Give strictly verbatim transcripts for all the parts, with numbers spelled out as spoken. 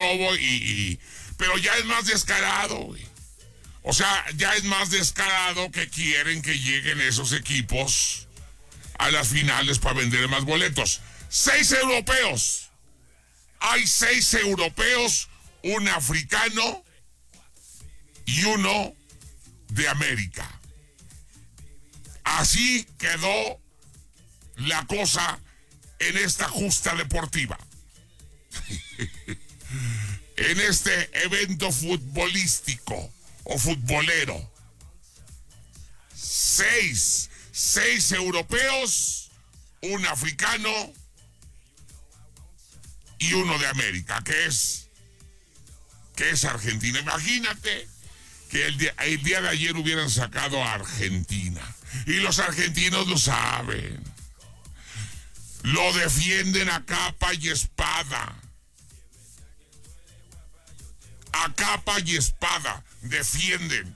globo y, y... Pero ya es más descarado, güey. O sea, ya es más descarado que quieren que lleguen esos equipos a las finales para vender más boletos. Seis europeos. Hay seis europeos, un africano y uno de América. Así quedó la cosa en esta justa deportiva. En este evento futbolístico o futbolero. Seis, seis europeos, un africano y uno de América, que es, que es Argentina. Imagínate que el día, el día de ayer hubieran sacado a Argentina. Y los argentinos lo saben. Lo defienden a capa y espada. A capa y espada defienden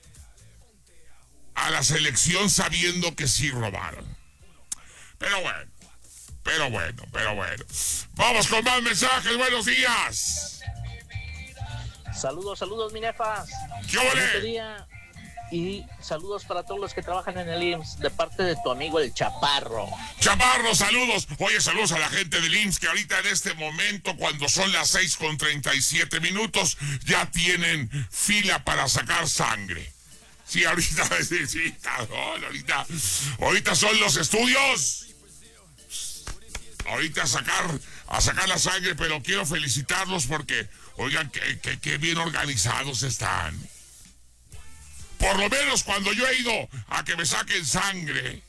a la selección sabiendo que sí robaron. Pero bueno, pero bueno, pero bueno. Vamos con más mensajes. Buenos días. Saludos, saludos, minefas. ¿Qué ole? Y saludos para todos los que trabajan en el I M S S, de parte de tu amigo el Chaparro. Chaparro, saludos. Oye, saludos a la gente del I M S S que ahorita en este momento, cuando son las seis con treinta y siete minutos, ya tienen fila para sacar sangre. Sí, ahorita, sí, sí, ahorita, ahorita son los estudios. Ahorita a sacar, a sacar la sangre, pero quiero felicitarlos porque, oigan, qué, qué, qué bien organizados están. Por lo menos cuando yo he ido a que me saquen sangre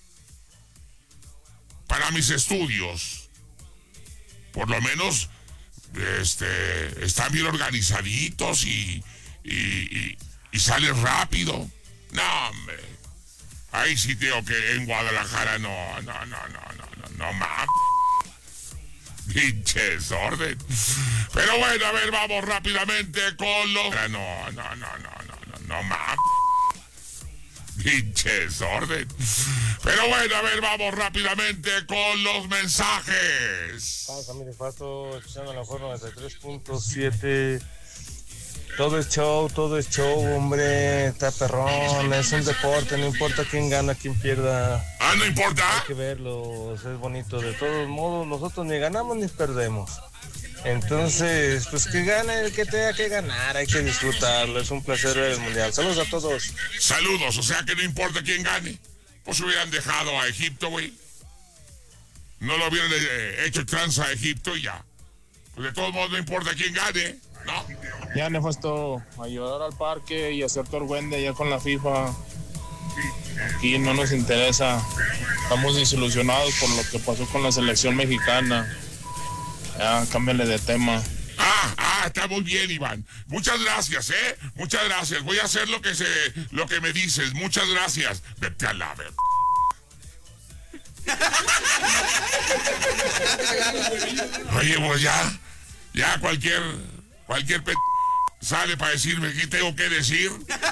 para mis estudios, por lo menos este, están bien organizaditos y, y, y, y salen rápido. No, hombre. Ahí sí tengo que en Guadalajara no, no, no, no, no, no, no mames. Pinche desorden. Pero bueno, a ver, vamos rápidamente con los... No, no, no, no, no, no, no mames. Pinche desorden. Pero bueno, a ver, vamos rápidamente con los mensajes. Vamos a mi nefasto, escuchando la Fuerza noventa y tres punto siete. Todo es show, todo es show, hombre. Está perrón, es un deporte, no importa quién gana, quién pierda. Ah, no importa. Hay que verlo, es bonito. De todos modos, nosotros ni ganamos ni perdemos. Entonces, pues que gane el que tenga que ganar, hay que disfrutarlo, es un placer ver el mundial. Saludos a todos. Saludos, o sea que no importa quién gane. Pues hubieran dejado a Egipto, güey. No lo hubieran eh, hecho tranza a Egipto y ya. Pues de todos modos no importa quién gane, ¿no? Ya, nefasto, ayudar al parque y hacer torgüende ya con la FIFA. Aquí no nos interesa. Estamos desilusionados por lo que pasó con la selección mexicana. Ya, cámbiale de tema. Ah, ah, está muy bien, Iván. Muchas gracias, ¿eh? Muchas gracias. Voy a hacer lo que se, lo que me dices. Muchas gracias. Vete a la ver. Oye, pues ya, ya cualquier, cualquier pe... sale para decirme qué tengo que decir.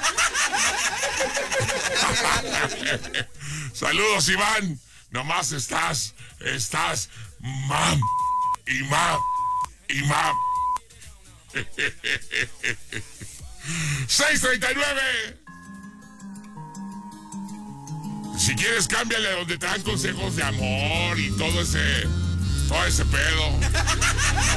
Saludos, Iván. Nomás estás, estás, mam. Y mam, y mam. seis treinta y nueve. Si quieres, cámbiale donde te dan consejos de amor y todo ese, todo ese pedo.